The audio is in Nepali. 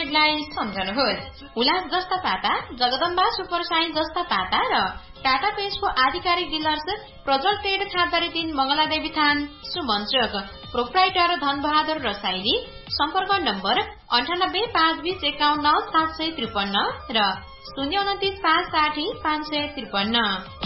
सामग्रीलाई सम्झनुहोस्। हुलास जस्ता पाता, जगदम्बा सुपर साइन जस्ता पाता र टाटा पेस्टको आधिकारिक डिलर्स प्रज्वल ट्रेड खाँदरी 3 मंगलादेवी थान सुमन चोक। प्रोप्राइटर धनबहादुर रसाइली। सम्पर्क नम्बर 9852515753 र 029560553।